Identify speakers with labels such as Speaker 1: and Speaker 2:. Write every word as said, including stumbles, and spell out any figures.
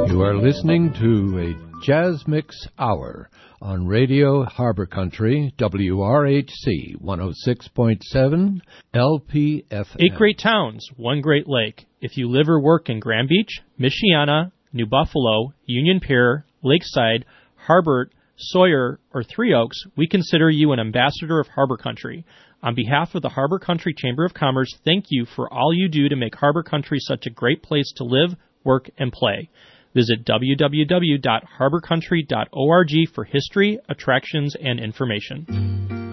Speaker 1: You are listening to a Jazz Mix Hour on Radio Harbor Country, W R H C one oh six point seven L P F M.
Speaker 2: Eight great towns, one great lake. If you live or work in Grand Beach, Michiana, New Buffalo, Union Pier, Lakeside, Harbert, Sawyer, or Three Oaks, we consider you an ambassador of Harbor Country. On behalf of the Harbor Country Chamber of Commerce, thank you for all you do to make Harbor Country such a great place to live, work, and play. Visit w w w dot harbor country dot org for history, attractions, and information.